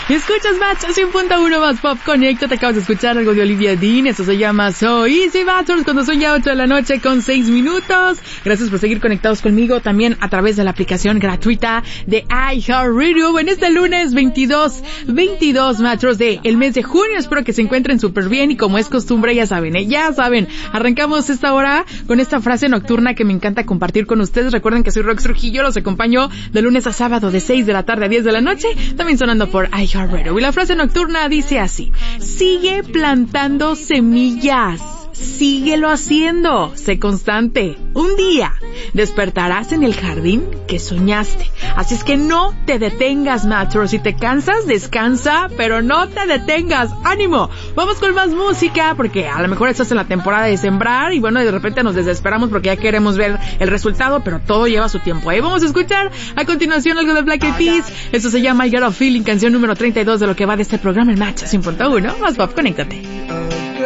Escuchas Match 100.1 más Pop Connecta. Te acabas de escuchar algo de Olivia Dean. Esto se llama So Easy Matchers cuando son ya 8 de la noche con 6 minutos. Gracias por seguir conectados conmigo también a través de la aplicación gratuita de iHeartRadio. En este lunes 22 Matchers del mes de junio. Espero que se encuentren súper bien y como es costumbre, ya saben, arrancamos esta hora con esta frase nocturna que me encanta compartir con ustedes. Recuerden que soy Rox Trujillo, los acompaño de lunes a sábado de 6 de la tarde a 10 de la noche, también sonando por iHeartRadio. Y la frase nocturna dice así: sigue plantando semillas. Síguelo haciendo, sé constante. Un día despertarás en el jardín que soñaste. Así es que no te detengas, Matro. Si te cansas, descansa, pero no te detengas. ¡Ánimo! Vamos con más música, porque a lo mejor estás en la temporada de sembrar y bueno, de repente nos desesperamos porque ya queremos ver el resultado, pero todo lleva su tiempo. Ahí vamos a escuchar a continuación algo de Black Eyed Peas. Eso se llama I Got a Feeling, canción número 32 de lo que va de este programa, el Match 100.1. Más Pop, conéctate.